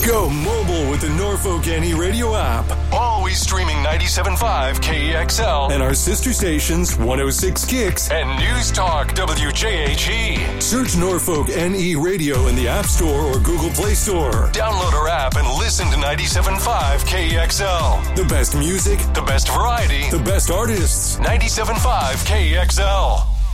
Go mobile with the Norfolk NE radio app. Always streaming 97.5 KEXL and our sister stations 106 Kicks and News Talk WJHE. Search Norfolk NE radio in the App Store or Google Play Store. Download our app and listen to 97.5 KEXL. The best music, the best variety, the best artists. 97.5 KEXL.